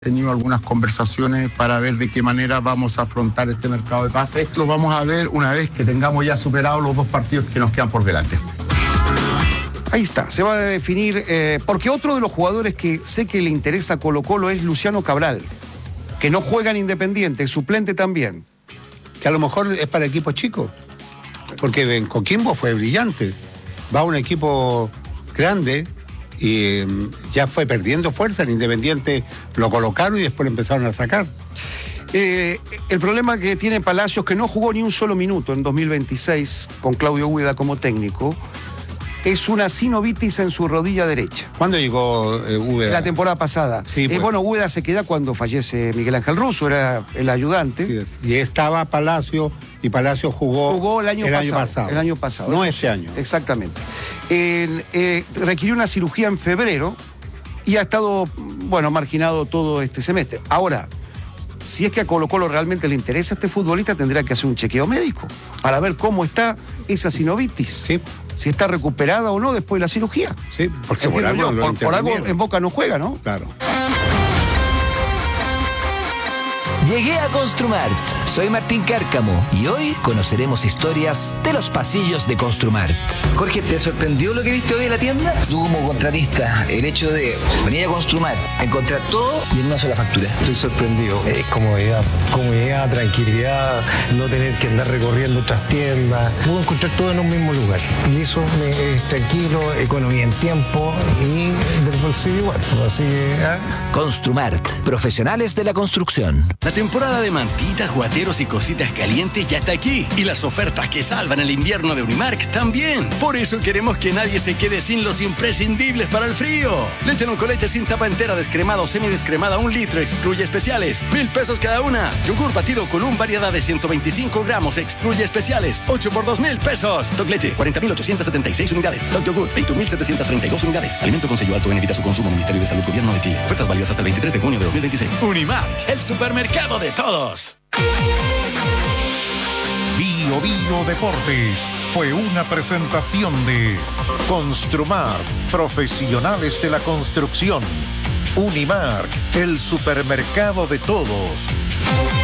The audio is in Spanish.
Tenido algunas conversaciones para ver de qué manera vamos a afrontar este mercado de pases. Lo vamos a ver una vez que tengamos ya superados los 2 partidos que nos quedan por delante. Ahí está, se va a definir, porque otro de los jugadores que sé que le interesa a Colo-Colo es Luciano Cabral, que no juega en Independiente, suplente también. Que a lo mejor es para equipos chicos, porque en Coquimbo fue brillante. Va a un equipo grande y ya fue perdiendo fuerza. En Independiente lo colocaron y después lo empezaron a sacar. El problema que tiene Palacios, que no jugó ni un solo minuto en 2026 con Claudio Úbeda como técnico, es una sinovitis en su rodilla derecha. ¿Cuándo llegó Úbeda? La temporada pasada. Sí, pues. Bueno, Úbeda se queda cuando fallece Miguel Ángel Russo, era el ayudante. Sí, y estaba Palacios, y Palacios jugó el año pasado. El año pasado. No ese año. Exactamente. Requirió una cirugía en febrero y ha estado, marginado todo este semestre. Ahora, si es que a Colo-Colo realmente le interesa a este futbolista, tendrá que hacer un chequeo médico para ver cómo está esa sinovitis. Sí. Si está recuperada o no después de la cirugía. Sí, porque por algo en Boca no juega, ¿no? Claro. Llegué a Construmart. Soy Martín Cárcamo y hoy conoceremos historias de los pasillos de Construmart. Jorge, ¿te sorprendió lo que viste hoy en la tienda? Tú como contratista, el hecho de venir a Construmart, encontrar todo y en una sola factura. Estoy sorprendido. Es comodidad, tranquilidad, no tener que andar recorriendo otras tiendas. Puedo encontrar todo en un mismo lugar. Y eso es tranquilo, economía en tiempo y del bolsillo igual. Así que... Construmart, profesionales de la construcción. La temporada de mantitas, guateros y cositas calientes ya está aquí. Y las ofertas que salvan el invierno de Unimark también. Por eso queremos que nadie se quede sin los imprescindibles para el frío. Leche con leche sin tapa entera, descremada o semidescremada, 1 litro, excluye especiales, 1,000 pesos cada una. Yogur batido Column, variedad de 125 gramos, excluye especiales, 8 por 2,000 pesos. Stock leche, 40,876 unidades. Stock yogur, 21,732 unidades. Alimento con sello alto en evita su consumo. Ministerio de Salud, Gobierno de Chile. Ofertas válidas hasta el 23 de junio de 2026. Unimark, el supermercado de todos. Bio Deportes fue una presentación de Construmart, profesionales de la construcción. Unimark, el supermercado de todos.